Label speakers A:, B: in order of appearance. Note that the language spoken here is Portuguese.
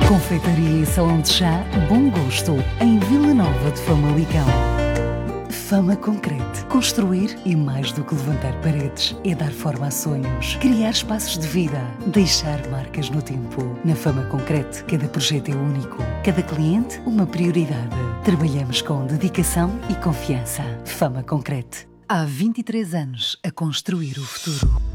A: Confeitaria e salão de chá Bom Gosto, em Vila Nova de Famalicão. Fama Concrete. Construir é mais do que levantar paredes, é dar forma a sonhos, criar espaços de vida, deixar marcas no tempo. Na Fama Concrete, cada projeto é único, cada cliente uma prioridade. Trabalhamos com dedicação e confiança. Fama Concrete. Há 23 anos a construir o futuro.